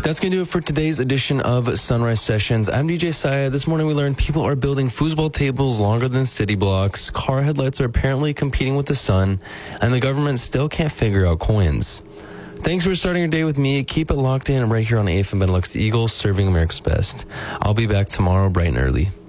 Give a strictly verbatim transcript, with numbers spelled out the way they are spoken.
That's going to do it for today's edition of Sunrise Sessions. I'm D J Saya. This morning we learned people are building foosball tables longer than city blocks, car headlights are apparently competing with the sun, and the government still can't figure out coins. Thanks for starting your day with me. Keep it locked in right here on A F M Benelux, the Eagle, serving America's best. I'll be back tomorrow bright and early.